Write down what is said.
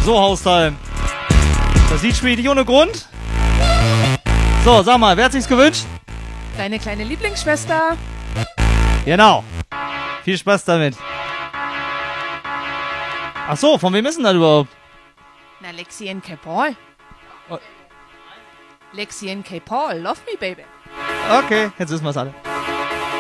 So, Haustime. Das Lied spiele ich nicht ohne Grund. So, sag mal, wer hat sich's gewünscht? Deine kleine Lieblingsschwester. Genau. Viel Spaß damit. Ach so, von wem ist denn das überhaupt? Na, Lexi and K. Paul. Oh. Lexi and K. Paul, love me, baby. Okay, jetzt wissen wir's alle.